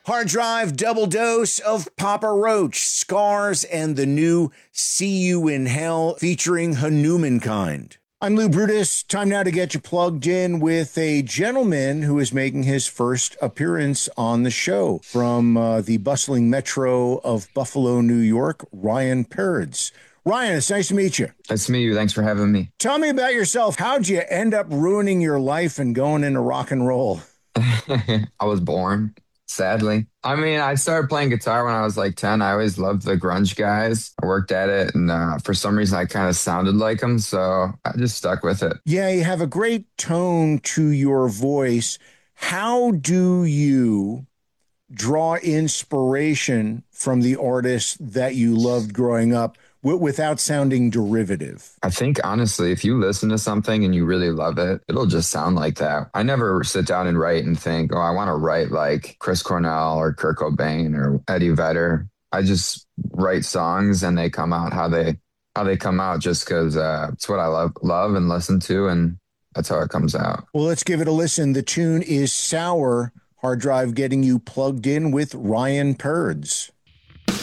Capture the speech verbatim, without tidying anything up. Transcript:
Hard Drive double dose of Papa Roach, Scars, and the new See You in Hell featuring Hanumankind. I'm Lou Brutus. Time now to get you plugged in with a gentleman who is making his first appearance on the show from uh, the bustling metro of Buffalo, New York, Ryan Peards. Ryan, it's nice to meet you. Nice to meet you. Thanks for having me. Tell me about yourself. How'd you end up ruining your life and going into rock and roll? I was born. Sadly. I mean, I started playing guitar when I was like ten. I always loved the grunge guys. I worked at it, and uh, for some reason, I kind of sounded like them, so I just stuck with it. Yeah, you have a great tone to your voice. How do you draw inspiration from the artists that you loved growing up w- without sounding derivative? I think, honestly, if you listen to something and you really love it, it'll just sound like that. I never sit down and write and think, oh, I want to write like Chris Cornell or Kurt Cobain or Eddie Vedder. I just write songs and they come out how they how they come out just because uh, it's what I love, love and listen to, and that's how it comes out. Well, let's give it a listen. The tune is Sour. Hard Drive getting you plugged in with Ryan Peards.